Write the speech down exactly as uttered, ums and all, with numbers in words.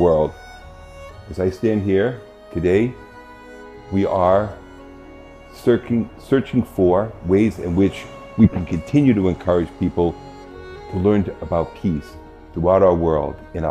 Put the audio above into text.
world. As I stand here today, we are searching, searching for ways in which we can continue to encourage people to learn about peace throughout our world, in